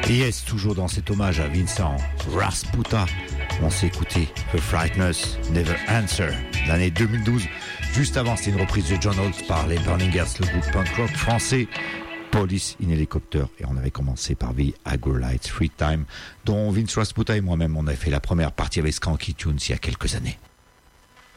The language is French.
Yes, toujours dans cet hommage à Vincent Rasputin, on s'est écouté The Frighteners Never Answer, l'année 2012. Juste avant, c'était une reprise de John Holtz par les Burning Hearts, le groupe punk rock français. Police in Helicopter, et on avait commencé par The Agrolites Free Time, dont Vince Rasputin et moi-même on avait fait la première partie avec Skanky Tunes il y a quelques années.